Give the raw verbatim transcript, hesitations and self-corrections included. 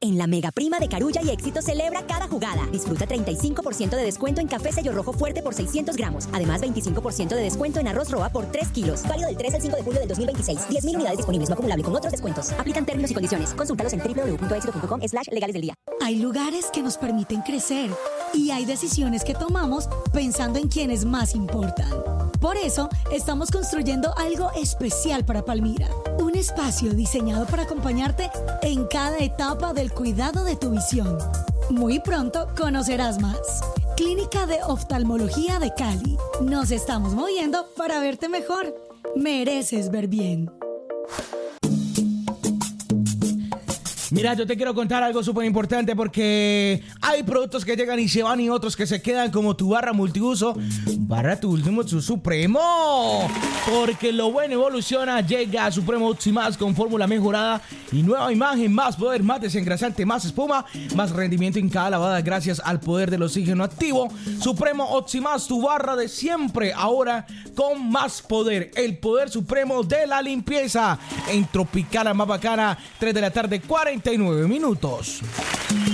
En la mega prima de Carulla y Éxito celebra cada jugada. Disfruta treinta y cinco por ciento de descuento en café Sello Rojo Fuerte por seiscientos gramos. Además, veinticinco por ciento de descuento en arroz Roa por tres kilos. Válido del tres al cinco de julio del dos mil veintiséis. diez mil unidades disponibles, no acumulable con otros descuentos. Aplican términos y condiciones. Consúltalos en doble u doble u doble u punto éxito punto com slash legales del día. Hay lugares que nos permiten crecer y hay decisiones que tomamos pensando en quienes más importan. Por eso, estamos construyendo algo especial para Palmira. Un espacio diseñado para acompañarte en cada etapa del cuidado de tu visión. Muy pronto conocerás más. Clínica de Oftalmología de Cali. Nos estamos moviendo para verte mejor. Mereces ver bien. Mira, yo te quiero contar algo súper importante porque hay productos que llegan y se van y otros que se quedan, como tu barra multiuso, barra tu último tu Supremo. Porque lo bueno evoluciona, llega a Supremo Oximás con fórmula mejorada y nueva imagen, más poder, más desengrasante, más espuma, más rendimiento en cada lavada gracias al poder del oxígeno activo. Supremo Oximás, tu barra de siempre, ahora con más poder, el poder supremo de la limpieza. En Tropicana más bacana, tres de la tarde, cuarenta y nueve minutos.